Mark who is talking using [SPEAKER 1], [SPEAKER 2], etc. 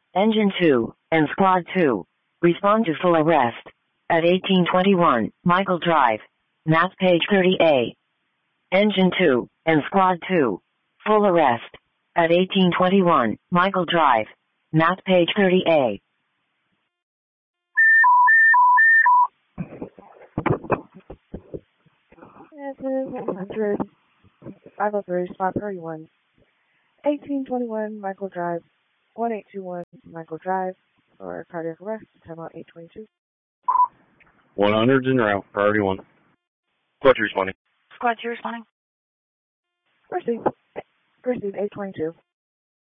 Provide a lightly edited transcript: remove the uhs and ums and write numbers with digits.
[SPEAKER 1] Engine 2 and Squad 2. Respond to full arrest. At 1821, Michael Drive. Map page 30A. Engine 2 and Squad 2. Full arrest. At 1821, Michael Drive. Map page 30A.
[SPEAKER 2] Yes, 100. 503, spot 31. 1821, Michael Drive. 1821, Michael Drive. For cardiac arrest, time out 822.
[SPEAKER 3] 100's en route, priority 1.
[SPEAKER 4] Squad 2 responding.
[SPEAKER 5] Squad 2 responding.
[SPEAKER 2] Proceed 822.